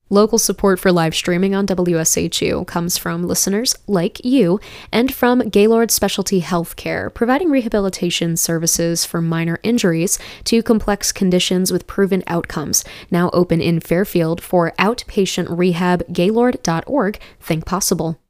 Local support for live streaming on WSHU comes from listeners like you and from Gaylord Specialty Healthcare, providing rehabilitation services for minor injuries to complex conditions with proven outcomes. Now open in Fairfield for outpatient rehab. Gaylord.org. Think possible.